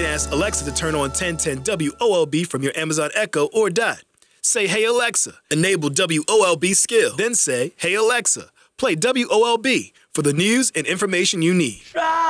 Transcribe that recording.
can ask Alexa to turn on 1010 WOLB from your Amazon Echo or Dot. Say, "Hey Alexa, enable WOLB skill." Then say, "Hey Alexa, play WOLB for the news and information you need."